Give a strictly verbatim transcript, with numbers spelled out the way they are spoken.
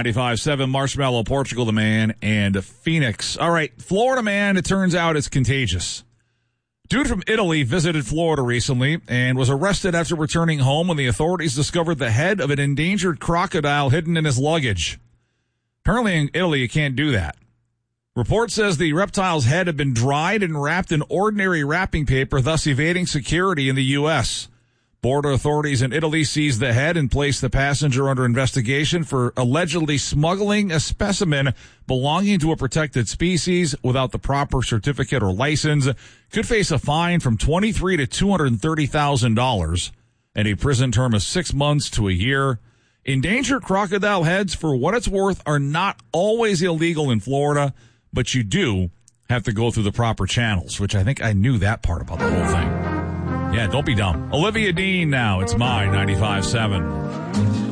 ninety-five point seven Marshmallow, Portugal, the man, and Phoenix. All right, Florida man, it turns out is contagious. Dude from Italy visited Florida recently and was arrested after returning home when the authorities discovered the head of an endangered crocodile hidden in his luggage. Apparently in Italy, you can't do that. Report says the reptile's head had been dried and wrapped in ordinary wrapping paper, thus evading security in the U S Border authorities in Italy seized the head and placed the passenger under investigation for allegedly smuggling a specimen belonging to a protected species without the proper certificate or license. Could face a fine from twenty-three thousand to two hundred thirty thousand dollars and a prison term of six months to a year. Endangered crocodile heads, for what it's worth, are not always illegal in Florida, but you do have to go through the proper channels, which I think I knew that part about the whole thing. Yeah, don't be dumb. Olivia Dean now. It's my ninety-five point seven.